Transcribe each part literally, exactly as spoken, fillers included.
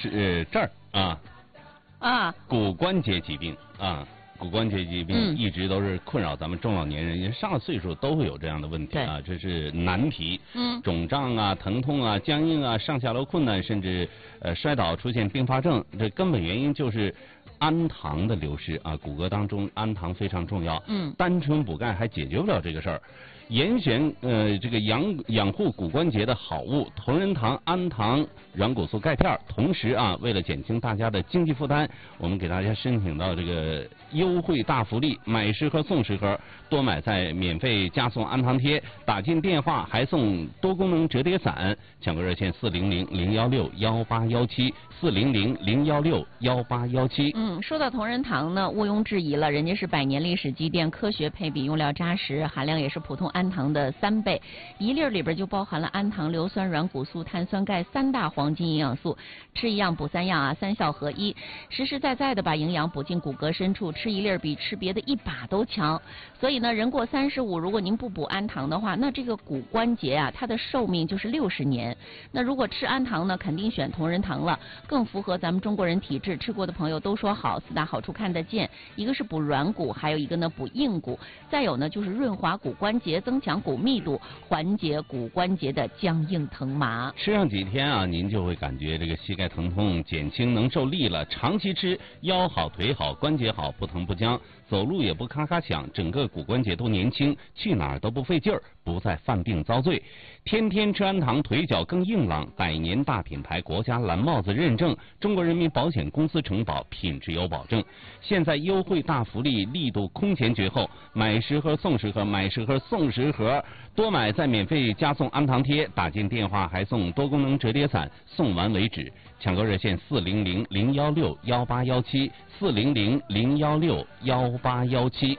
是这儿啊啊， 骨关节疾病啊。骨关节疾病一直都是困扰咱们中老年人，人上了岁数都会有这样的问题啊，这是难题。 嗯， 肿胀啊、疼痛啊、僵硬啊、上下楼困难，甚至呃摔倒出现并发症，这根本原因就是氨糖的流失啊。骨骼当中氨糖非常重要。 嗯， 单纯补钙还解决不了这个事儿。严选呃这个养养护骨关节的好物，同仁堂氨糖软骨素钙片，同时啊，为了减轻大家的经济负担，我们给大家申请到这个优惠大福利，买十盒送十盒，多买再免费加送氨糖贴，打进电话还送多功能折叠伞。抢购热线四零零零幺六幺八幺七四零零零幺六幺八幺七。 嗯，说到同仁堂呢，毋庸置疑了，人家是百年历史积淀，科学配比，用料扎实，含量也是普通氨糖的三倍，一粒里边就包含了氨糖、硫酸、软骨素、碳酸钙三大黄金营养素，吃一样补三样啊，三效合一，实实在在的把营养补进骨骼深处，吃一粒比吃别的一把都强。所以呢，人过三十五，如果您不补氨糖的话，那这个骨关节啊，它的寿命就是六十年。那如果吃氨糖呢，肯定选同仁堂了，更符合咱们中国人体质。吃过的朋友都说好，四大好处看得见，一个是补软骨，还有一个呢补硬骨，再有呢就是润滑骨关节，增强骨密度，缓解骨关节的僵硬疼麻。 吃上几天啊，您就会感觉这个膝盖疼痛减轻，能受力了。长期吃，腰好、腿好、关节好，不疼不僵，走路也不咔咔响，整个骨关节都年轻，去哪儿都不费劲儿，不再犯病遭罪。天天吃氨糖，腿脚更硬朗。百年大品牌，国家蓝帽子认证，中国人民保险公司承保，品质有保证。现在优惠大福利，力度空前绝后，买十盒送十盒，买十盒送十盒，多买再免费加送氨糖贴，打进电话还送多功能折叠伞，送完为止。抢购热线四零零零幺六幺八幺七四零零零幺六幺八幺七。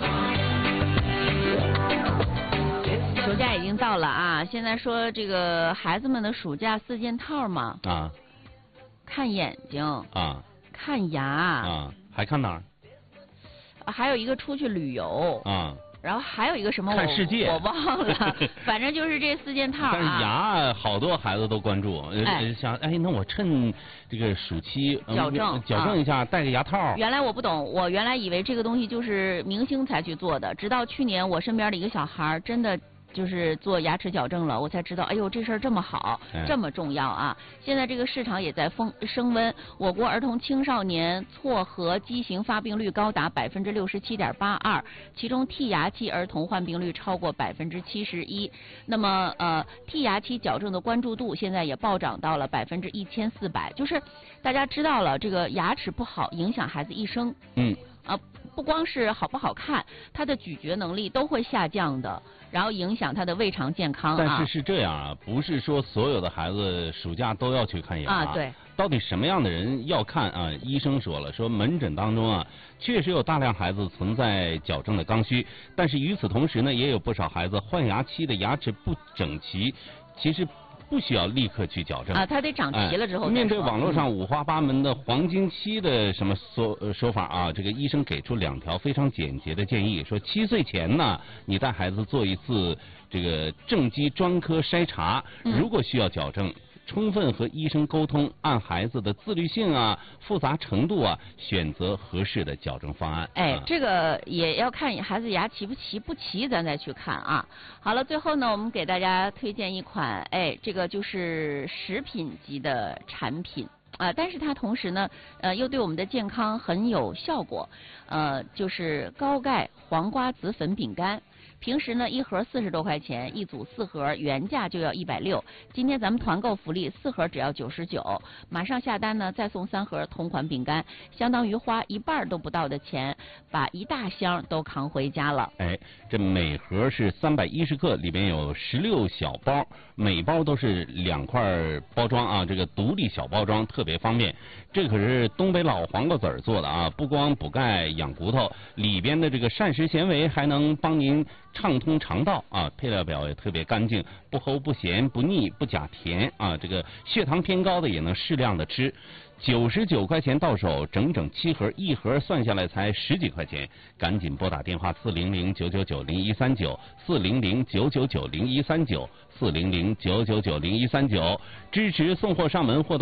暑假已经到了啊，现在说这个孩子们的暑假四件套嘛啊， 看眼睛啊， 看牙啊，还看哪儿？ 还有一个出去旅游啊。 然后还有一个什么看世界， 我忘了，反正就是这四件套啊。 但是牙好多孩子都关注，哎、想哎，那我趁这个暑期矫正、 嗯、矫正一下，啊、戴个牙套。 原来我不懂，我原来以为这个东西就是明星才去做的，直到去年我身边的一个小孩真的就是做牙齿矫正了，我才知道，哎呦，这事儿这么好， 哎、 这么重要啊！现在这个市场也在风升温，我国儿童青少年错颌畸形发病率高达百分之六十七点八二，其中剔牙期儿童患病率超过百分之七十一。那么，呃，剔牙期矫正的关注度现在也暴涨到了百分之一千四百，就是大家知道了，这个牙齿不好影响孩子一生。 嗯。 啊，不光是好不好看，他的咀嚼能力都会下降的，然后影响他的胃肠健康啊。 但是是这样啊，不是说所有的孩子暑假都要去看牙啊。对。 到底什么样的人要看啊？医生说了，说门诊当中啊，确实有大量孩子存在矫正的刚需，但是与此同时呢，也有不少孩子换牙期的牙齿不整齐，其实不需要立刻去矫正啊，它得长齐了之后再说。 哎、面对网络上五花八门的黄金期的什么说、呃、说法啊，这个医生给出两条非常简洁的建议，说七岁前呢，你带孩子做一次这个正畸专科筛查，如果需要矫正。嗯，充分和医生沟通，按孩子的自律性啊、复杂程度啊，选择合适的矫正方案。 哎， 啊、 这个也要看孩子牙齐不齐，不齐咱再去看啊。好了，最后呢，我们给大家推荐一款，哎，这个就是食品级的产品。啊、呃，但是它同时呢，呃，又对我们的健康很有效果，呃，就是高钙黄瓜籽粉饼干。平时呢，一盒四十多块钱，一组四盒，原价就要一百六。今天咱们团购福利，四盒只要九十九，马上下单呢，再送三盒同款饼干，相当于花一半都不到的钱，把一大箱都扛回家了。 哎，这每盒是三百一十克，里边有十六小包，每包都是两块包装啊，这个独立小包装特别方便。这可是东北老黄瓜籽儿做的啊，不光补钙养骨头，里边的这个膳食纤维还能帮您畅通肠道啊，配料表也特别干净，不齁不咸不腻不假甜啊，这个血糖偏高的也能适量的吃。九十九块钱到手，整整七盒，一盒算下来才十几块钱，赶紧拨打电话四零零九九九零一三九四零零九九九零一三九四零零九九九零一三九，支持送货上门或到